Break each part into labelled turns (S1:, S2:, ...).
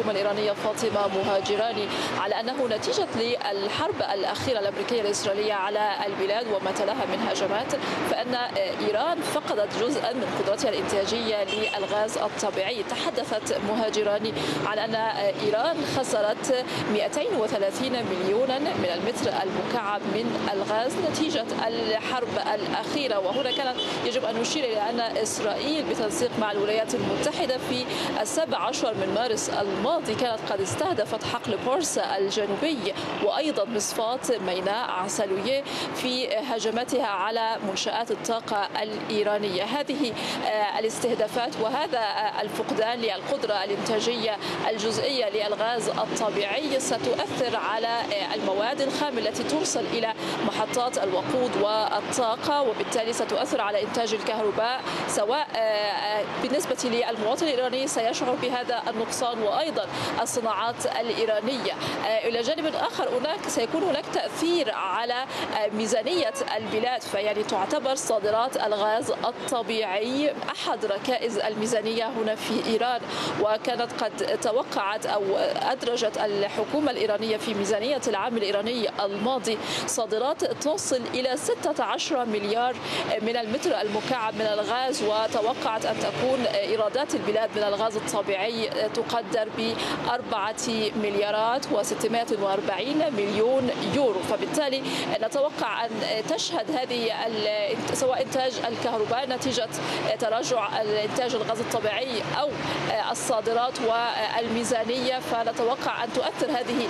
S1: الحكومة الإيرانية فاطمة مهاجراني على أنه نتيجة للحرب الأخيرة الأمريكية الإسرائيلية على البلاد وما تلاها من هجمات، فإن إيران فقدت جزءا من قدرتها الإنتاجية للغاز الطبيعي. تحدثت مهاجراني على أن إيران خسرت 230 مليونا من المتر المكعب من الغاز نتيجة الحرب الأخيرة. وهنا كانت يجب أن نشير إلى أن إسرائيل بتنسيق مع الولايات المتحدة في 17 من مارس الماضي كانت قد استهدفت حقل بورسا الجنوبي وأيضا مصفاة ميناء عسلوية في هجماتها على منشآت الطاقة الإيرانية. هذه الاستهدافات وهذا الفقدان للقدرة الإنتاجية الجزئية للغاز الطبيعي ستؤثر على المواد الخام التي توصل إلى محطات الوقود والطاقة، وبالتالي ستؤثر على إنتاج الكهرباء، سواء بالنسبة للمواطن الإيراني سيشعر بهذا النقصان وأيضا الصناعات الإيرانية. إلى جانب آخر سيكون هناك تأثير على ميزانية البلاد، فيعني تعتبر صادرات الغاز الطبيعي أحد ركائز الميزانية هنا في إيران، وكانت قد توقعت أو أدرجت الحكومة الإيرانية في ميزانية العام الإيراني الماضي صادرات تصل إلى 16 مليار من المتر المكعب من الغاز، وتوقعت أن تكون إيرادات البلاد من الغاز الطبيعي تقدر ب4 مليارات و640 مليون يورو. فبالتالي نتوقع أن تشهد هذه سواء إنتاج الكهرباء نتيجة تراجع إنتاج الغاز الطبيعي أو الصادرات والميزانية، فنتوقع أن تؤثر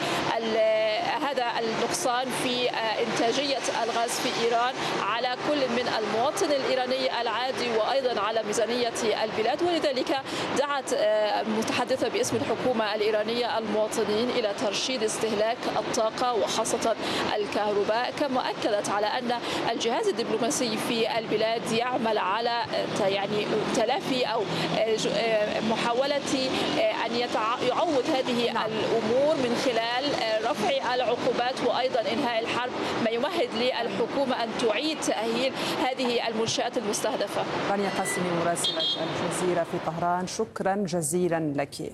S1: هذا النقصان في إنتاجية الغاز في إيران على كل من المواطن الإيراني العادي وأيضا على ميزانية البلاد. ولذلك دعت متحدثة باسم الحكومة الإيرانية المواطنين إلى ترشيد استهلاك الطاقة وخاصة الكهرباء، كما أكدت على أن الجهاز الدبلوماسي في البلاد يعمل على يعني تلافي أو محاولة أن يعوض هذه الأمور من خلال رفع العقوبات وأيضا إنهاء الحرب، ما يمهد للحكومة أن تعيد تأهيل هذه المنشآت المستهدفة.
S2: رانيا قاسمي مراسلة الجزيرة في طهران، شكرا جزيلا لك.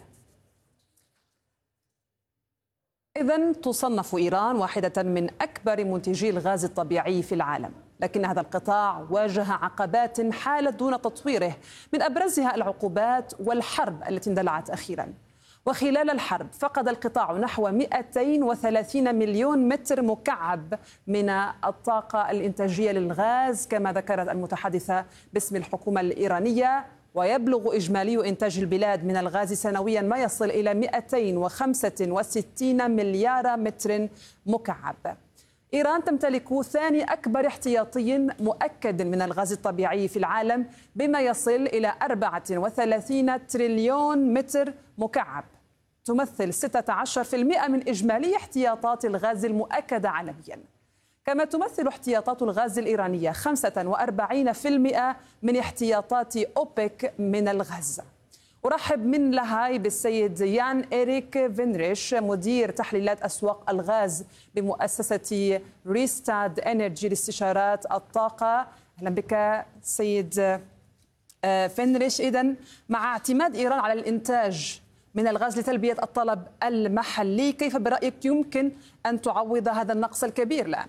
S2: إذن تصنف إيران واحدة من أكبر منتجي الغاز الطبيعي في العالم، لكن هذا القطاع واجه عقبات حالت دون تطويره، من أبرزها العقوبات والحرب التي اندلعت أخيرا. وخلال الحرب فقد القطاع نحو 230 مليون متر مكعب من الطاقة الإنتاجية للغاز كما ذكرت المتحدثة باسم الحكومة الإيرانية، ويبلغ إجمالي إنتاج البلاد من الغاز سنويا ما يصل إلى 265 مليار متر مكعب. إيران تمتلك ثاني أكبر احتياطي مؤكد من الغاز الطبيعي في العالم بما يصل إلى 34 تريليون متر مكعب، تمثل 16% من إجمالي احتياطات الغاز المؤكدة عالميا. كما تمثل احتياطات الغاز الإيرانية 45% من احتياطات أوبك من الغاز. أرحب من لاهاي بالسيد يان إريك فينريش، مدير تحليلات أسواق الغاز بمؤسسة ريستاد إنرجي لاستشارات الطاقة. أهلا بك سيد فينريش. إذن مع اعتماد إيران على الإنتاج من الغاز لتلبية الطلب المحلي، كيف برأيك يمكن أن تعوض هذا النقص الكبير الآن؟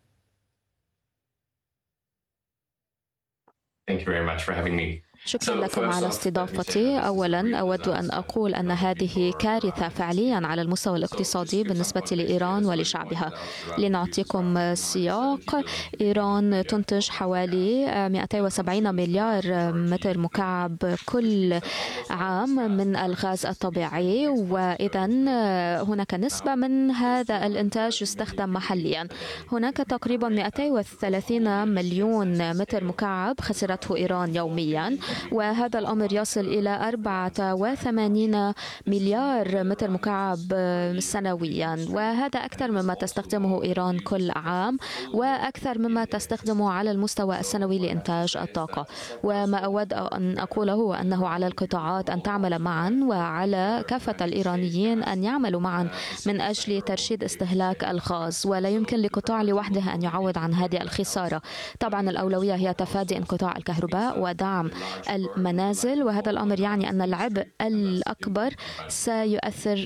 S3: Thank you very much for having me.
S4: شكرا لكم على استضافتي. أولا أود أن أقول أن هذه كارثة فعليا على المستوى الاقتصادي بالنسبة لإيران ولشعبها. لنعطيكم سياق، إيران تنتج حوالي 270 مليار متر مكعب كل عام من الغاز الطبيعي، وإذا هناك نسبة من هذا الإنتاج يستخدم محليا. هناك تقريبا 230 مليون متر مكعب خسرته إيران يوميا، وهذا الأمر يصل إلى 84 مليار متر مكعب سنويا، وهذا أكثر مما تستخدمه إيران كل عام وأكثر مما تستخدمه على المستوى السنوي لإنتاج الطاقة. وما أود أن أقوله هو أنه على القطاعات أن تعمل معا وعلى كافة الإيرانيين أن يعملوا معا من أجل ترشيد استهلاك الغاز، ولا يمكن لقطاع لوحده أن يعوض عن هذه الخسارة. طبعا الأولوية هي تفادي انقطاع الكهرباء ودعم المنازل، وهذا الأمر يعني أن العبء الأكبر سيؤثر